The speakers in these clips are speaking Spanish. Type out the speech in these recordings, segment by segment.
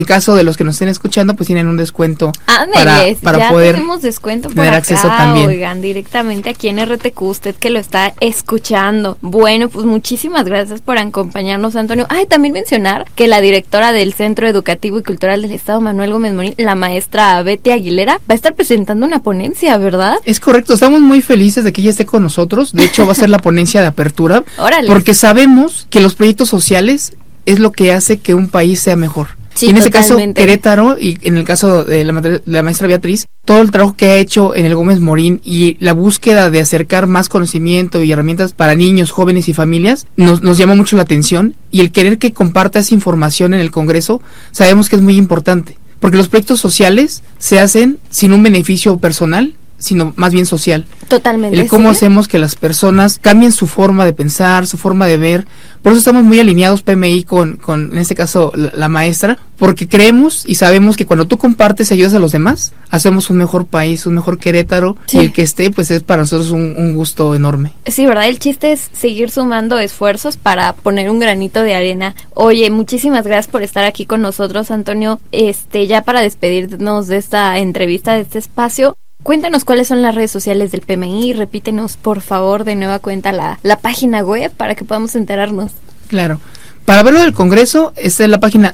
En caso de los que nos estén escuchando, pues tienen un descuento para ya poder tenemos descuento por tener acá, acceso también. oigan, directamente aquí en RTQ, usted que lo está escuchando. Bueno, pues muchísimas gracias por acompañarnos, Antonio. También mencionar que la directora del Centro Educativo y Cultural del Estado, Manuel Gómez Morín, la maestra Betty Aguilera, va a estar presentando una ponencia, ¿verdad? Es correcto, estamos muy felices de que ella esté con nosotros. De hecho, va a ser la ponencia de apertura. Órale. Porque sabemos que los proyectos sociales es lo que hace que un país sea mejor. Sí, y en este caso, totalmente. Querétaro, y en el caso de la maestra Beatriz, todo el trabajo que ha hecho en el Gómez Morín y la búsqueda de acercar más conocimiento y herramientas para niños, jóvenes y familias, nos llama mucho la atención, y el querer que comparta esa información en el Congreso, sabemos que es muy importante, porque los proyectos sociales se hacen sin un beneficio personal, sino más bien social. Totalmente. El cómo ¿sí? hacemos que las personas cambien su forma de pensar, su forma de ver. Por eso estamos muy alineados PMI con en este caso, la maestra, porque creemos y sabemos que cuando tú compartes y ayudas a los demás, hacemos un mejor país, un mejor Querétaro, Sí. y el que esté, pues es para nosotros un gusto enorme. Sí, ¿verdad? El chiste es seguir sumando esfuerzos para poner un granito de arena. Oye, muchísimas gracias por estar aquí con nosotros, Antonio. Ya para despedirnos de esta entrevista, de este espacio, cuéntanos cuáles son las redes sociales del PMI, repítenos por favor de nueva cuenta la página web para que podamos enterarnos. Claro. Para verlo del Congreso, está en la página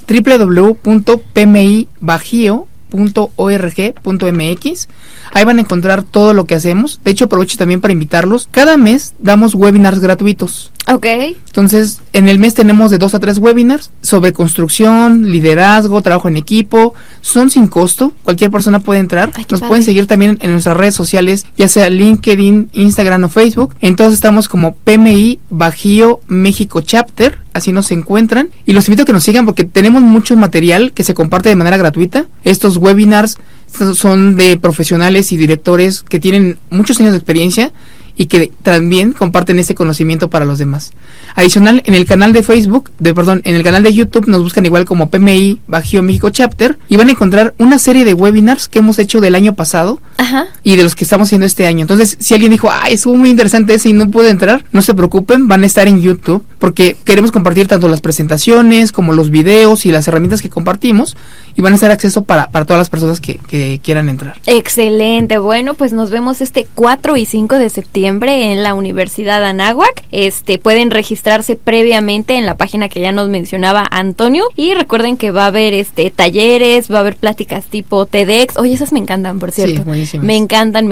www.pmibajío.org.mx. Ahí van a encontrar todo lo que hacemos. De hecho, aprovecho también para invitarlos. Cada mes damos webinars gratuitos. Ok. Entonces, en el mes tenemos de 2 a 3 webinars sobre construcción, liderazgo, trabajo en equipo. Son sin costo, cualquier persona puede entrar. Ay, Nos padre. pueden seguir también en nuestras redes sociales, ya sea LinkedIn, Instagram o Facebook. Entonces estamos como PMI Bajío México Chapter, así nos encuentran. Y los invito a que nos sigan porque tenemos mucho material que se comparte de manera gratuita. Estos webinars son de profesionales y directores que tienen muchos años de experiencia y que también comparten ese conocimiento para los demás. Adicional, en el canal de en el canal de YouTube nos buscan igual como PMI Bajío México Chapter y van a encontrar una serie de webinars que hemos hecho del año pasado. Ajá. Y de los que estamos haciendo este año. Entonces, si alguien dijo, estuvo muy interesante ese y no pude entrar, no se preocupen, van a estar en YouTube, porque queremos compartir tanto las presentaciones como los videos y las herramientas que compartimos, y van a estar acceso para todas las personas que quieran entrar. Excelente. Bueno, pues nos vemos este 4 y 5 de septiembre en la Universidad Anáhuac. Pueden registrarse previamente en la página que ya nos mencionaba Antonio, y recuerden que va a haber talleres, va a haber pláticas tipo TEDx. Oye, esas me encantan, por cierto. Sí, buenísimas. Me encantan.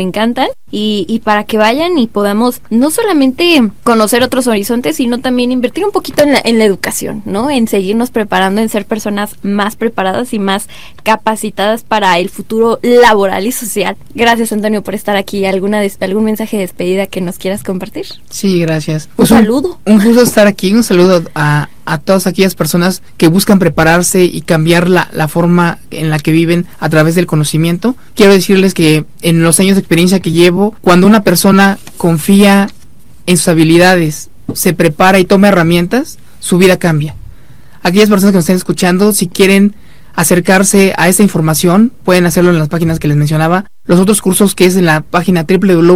Y para que vayan y podamos no solamente conocer otros horizontes, sino también invertir un poquito en la educación, ¿no? En seguirnos preparando, en ser personas más preparadas y más capacitadas para el futuro laboral y social. Gracias, Antonio, por estar aquí. ¿Algún mensaje de despedida que nos quieras compartir? Sí, gracias. Un saludo. Un gusto estar aquí, un saludo a todas aquellas personas que buscan prepararse y cambiar la forma en la que viven a través del conocimiento. Quiero decirles que en los años de experiencia que llevo, cuando una persona confía en sus habilidades, se prepara y toma herramientas, su vida cambia. Aquellas personas que nos estén escuchando, si quieren acercarse a esta información, pueden hacerlo en las páginas que les mencionaba. Los otros cursos que es en la página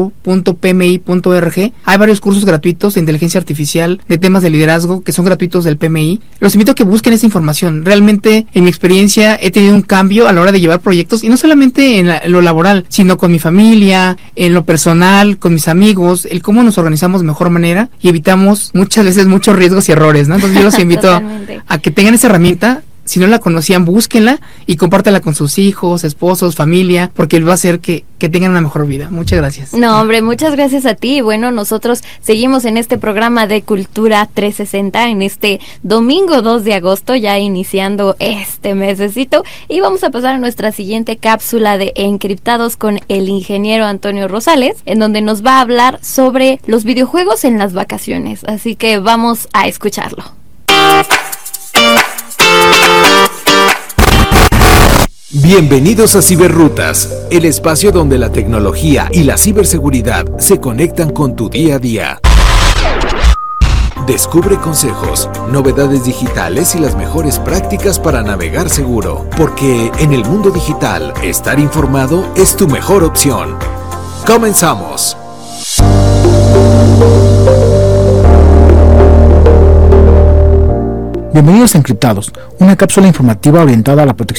www.pmi.org. Hay varios cursos gratuitos de inteligencia artificial, de temas de liderazgo, que son gratuitos del PMI. Los invito a que busquen esa información. Realmente, en mi experiencia, he tenido un cambio a la hora de llevar proyectos, y no solamente en lo laboral, sino con mi familia, en lo personal, con mis amigos, el cómo nos organizamos de mejor manera y evitamos muchas veces muchos riesgos y errores, ¿no? Entonces yo los invito a que tengan esa herramienta. Si no la conocían, búsquenla y compártela con sus hijos, esposos, familia, porque va a hacer que tengan una mejor vida. Muchas gracias. No, hombre, muchas gracias a ti. Bueno, nosotros seguimos en este programa de Cultura 360 en este domingo 2 de agosto, ya iniciando este mesecito, y vamos a pasar a nuestra siguiente cápsula de Encriptados con el ingeniero Antonio Rosales, en donde nos va a hablar sobre los videojuegos en las vacaciones. Así que vamos a escucharlo. Bienvenidos a Ciberrutas, el espacio donde la tecnología y la ciberseguridad se conectan con tu día a día. Descubre consejos, novedades digitales y las mejores prácticas para navegar seguro, porque en el mundo digital, estar informado es tu mejor opción. ¡Comenzamos! Bienvenidos a Encriptados, una cápsula informativa orientada a la protección